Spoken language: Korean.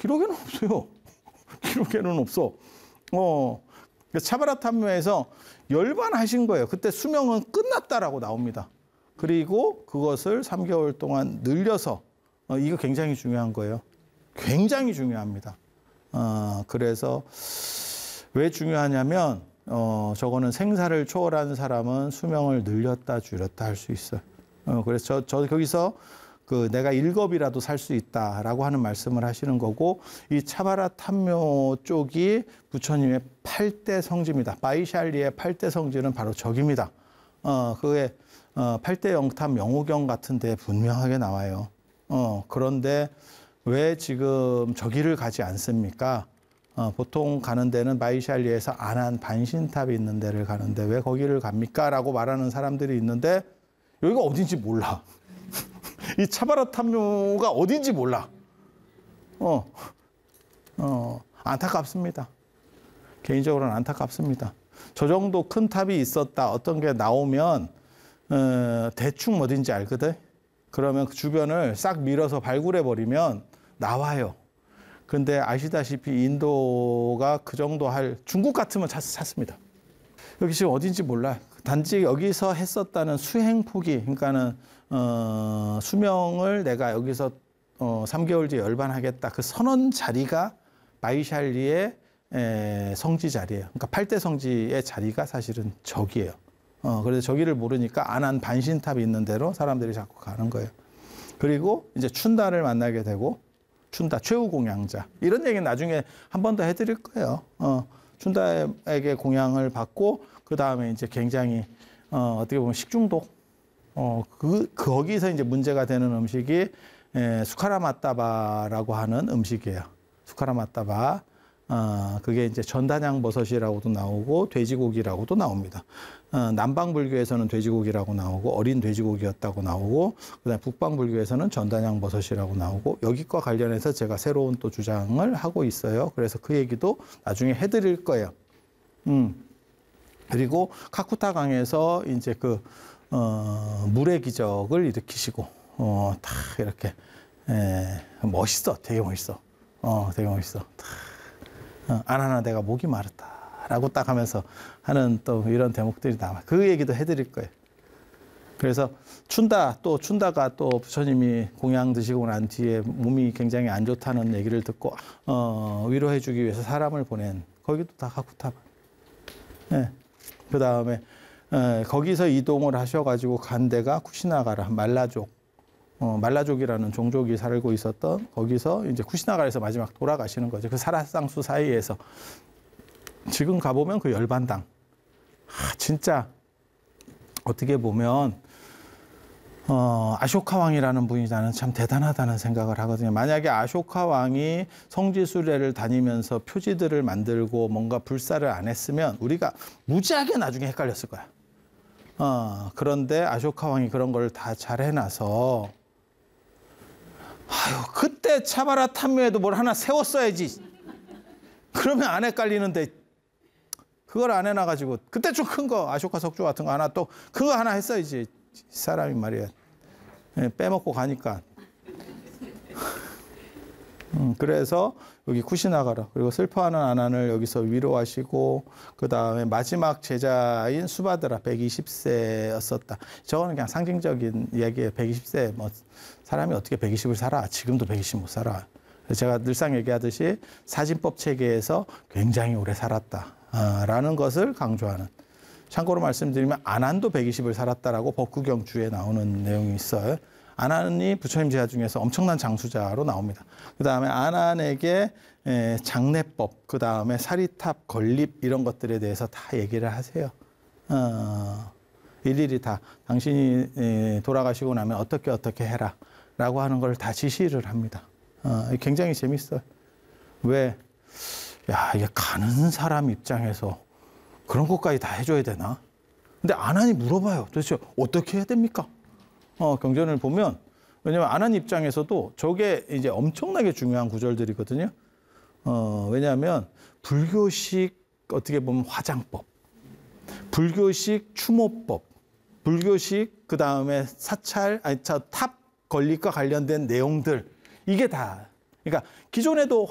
기록에는 없어요. 기록에는 없어. 차바라탐묘에서 열반하신 거예요. 그때 수명은 끝났다라고 나옵니다. 그리고 그것을 3개월 동안 늘려서 이거 굉장히 중요한 거예요. 굉장히 중요합니다. 그래서 왜 중요하냐면 저거는 생사를 초월한 사람은 수명을 늘렸다 줄였다 할 수 있어요. 그래서 저 거기서 그 내가 1겁이라도 살 수 있다라고 하는 말씀을 하시는 거고, 이 차바라탐묘 쪽이 부처님의 8대 성지입니다. 바이샬리의 8대 성지는 바로 저기입니다. 그게 8대 영탑 영호경 같은 데 분명하게 나와요. 그런데 왜 지금 저기를 가지 않습니까? 보통 가는 데는 바이샬리에서 안한 반신탑이 있는 데를 가는데 왜 거기를 갑니까? 라고 말하는 사람들이 있는데 여기가 어딘지 몰라. 이 차바라탐묘가 어딘지 몰라. 안타깝습니다. 개인적으로는 안타깝습니다. 저 정도 큰 탑이 있었다, 어떤 게 나오면 대충 어딘지 알거든. 그러면 그 주변을 싹 밀어서 발굴해버리면 나와요. 근데 아시다시피 인도가 그 정도 할, 중국 같으면 찾습니다. 여기 지금 어딘지 몰라. 단지 여기서 했었다는 수행 포기, 그러니까는 수명을 내가 여기서 3개월 뒤에 열반하겠다. 그 선언 자리가 바이샬리의 성지 자리예요. 그러니까 8대 성지의 자리가 사실은 저기예요. 그래서 저기를 모르니까 안한 반신탑이 있는 대로 사람들이 자꾸 가는 거예요. 그리고 이제 춘다를 만나게 되고, 춘다 최후 공양자, 이런 얘기는 나중에 한 번 더 해드릴 거예요. 춘다에게 공양을 받고 그 다음에 이제 굉장히 어떻게 보면 식중독, 거기서 이제 문제가 되는 음식이 수카라마따바라고 하는 음식이에요. 수카라마따바. 그게 이제 전단양 버섯이라고도 나오고 돼지고기라고도 나옵니다. 남방불교에서는 돼지고기라고 나오고 어린 돼지고기였다고 나오고, 그다음에 북방불교에서는 전단양 버섯이라고 나오고, 여기과 관련해서 제가 새로운 또 주장을 하고 있어요. 그래서 그 얘기도 나중에 해드릴 거예요. 그리고 카쿠타강에서 이제 그 물의 기적을 일으키시고, 다 이렇게 멋있어, 되게 멋있어, 되게 멋있어. 아나나 내가 목이 마르다라고 딱 하면서 하는 또 이런 대목들이 나와. 그 얘기도 해드릴 거예요. 그래서 춘다가 또 부처님이 공양 드시고 난 뒤에 몸이 굉장히 안 좋다는 얘기를 듣고 위로해주기 위해서 사람을 보낸, 거기도 다 카쿠타바. 네. 그 다음에 거기서 이동을 하셔가지고 간 데가 쿠시나가라, 말라족. 말라족이라는 종족이 살고 있었던, 거기서 이제 쿠시나가라에서 마지막 돌아가시는 거죠. 그 사라상수 사이에서. 지금 가보면 그 열반당. 진짜 어떻게 보면 아쇼카 왕이라는 분이 나는 참 대단하다는 생각을 하거든요. 만약에 아쇼카 왕이 성지순례를 다니면서 표지들을 만들고 뭔가 불사를 안 했으면 우리가 무지하게 나중에 헷갈렸을 거야. 그런데 아쇼카 왕이 그런 걸 다 잘 해놔서, 그때 차바라탐묘에도 뭘 하나 세웠어야지. 그러면 안 헷갈리는데 그걸 안 해놔가지고, 그때 좀 큰 거 아쇼카 석조 같은 거 하나 또 큰 거 하나 했어야지. 사람이 말이야. 빼먹고 가니까. 그래서 여기 쿠시나가라, 그리고 슬퍼하는 아난을 여기서 위로하시고, 그 다음에 마지막 제자인 수바드라 120세였었다. 저거는 그냥 상징적인 이야기예요. 120세, 뭐 사람이 어떻게 120을 살아? 지금도 120 못 살아. 제가 늘상 얘기하듯이 사진법 체계에서 굉장히 오래 살았다라는 것을 강조하는. 참고로 말씀드리면 아난도 120을 살았다라고 법구경주에 나오는 내용이 있어요. 아난이 부처님 제자 중에서 엄청난 장수자로 나옵니다. 그 다음에 아난에게 장례법, 그 다음에 사리탑, 건립 이런 것들에 대해서 다 얘기를 하세요. 일일이 다 당신이 돌아가시고 나면 어떻게 해라 라고 하는 걸 다 지시를 합니다. 굉장히 재밌어요. 왜? 이게 가는 사람 입장에서 그런 것까지 다 해줘야 되나? 근데 아난이 물어봐요. 도대체 어떻게 해야 됩니까? 경전을 보면, 왜냐면 아난 입장에서도 저게 이제 엄청나게 중요한 구절들이거든요. 왜냐하면 불교식 어떻게 보면 화장법, 불교식 추모법, 불교식 그 다음에 탑 건립과 관련된 내용들, 이게 다. 그러니까 기존에도